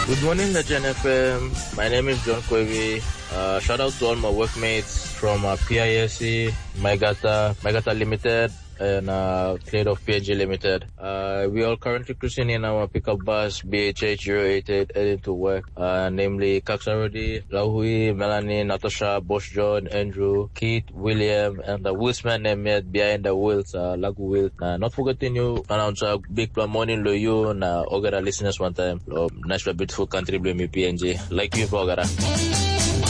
Good morning, Legend FM. My name is John Koivi. Shout out to all my workmates from PISC, Megata Limited, and Trade of PNG Limited. We are currently cruising in our pickup bus BHH 088 heading to work, namely Kaksarodi, Lahui, Melanie, Natasha, Bosch John, Andrew, Keith, William, and the wheelsman named behind the wheels, Lagu Wheel. Not forgetting you, announce a big morning to you, and Ogara listeners one time. Nice beautiful country, blame me PNG. Like you, Ogara.